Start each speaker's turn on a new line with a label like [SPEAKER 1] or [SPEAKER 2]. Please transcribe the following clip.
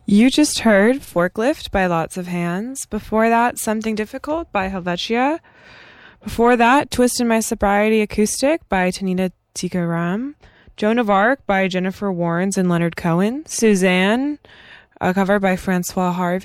[SPEAKER 1] You just heard Forklift by Lots of Hands. Before that, Something Difficult by Helvetia. Before that, Twist in My Sobriety Acoustic by Tanita Tikaram. Joan of Arc by Jennifer Warnes and Leonard Cohen. Suzanne, a cover by Francois Harvey.